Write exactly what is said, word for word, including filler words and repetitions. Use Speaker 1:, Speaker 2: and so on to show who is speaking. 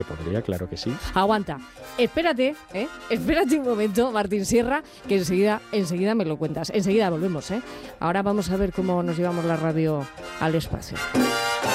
Speaker 1: Podría, claro que sí.
Speaker 2: Aguanta. Espérate, ¿eh? Espérate un momento, Martín Sierra, que enseguida, enseguida me lo cuentas. Enseguida volvemos, ¿eh? Ahora vamos a ver cómo nos llevamos la radio al espacio.